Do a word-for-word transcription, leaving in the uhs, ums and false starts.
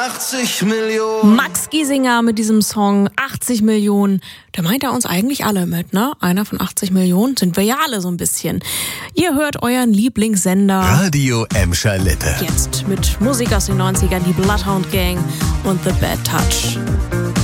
achtzig Millionen. Max Giesinger mit diesem Song achtzig Millionen. Da meint er uns eigentlich alle mit, ne? Einer von achtzig Millionen sind wir ja alle so ein bisschen. Ihr hört euren Lieblingssender Radio Emscher Lippe. Jetzt mit Musik aus den neunzigern, die Bloodhound Gang und The Bad Touch.